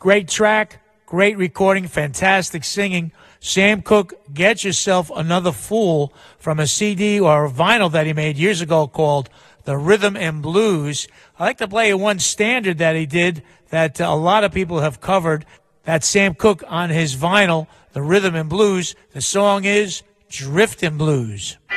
Great track, great recording, fantastic singing. Sam Cooke, Get Yourself Another Fool, from a CD or a vinyl that he made years ago called The Rhythm and Blues. I like to play one standard that he did that a lot of people have covered. That's Sam Cooke on his vinyl, The Rhythm and Blues. The song is Driftin' Blues.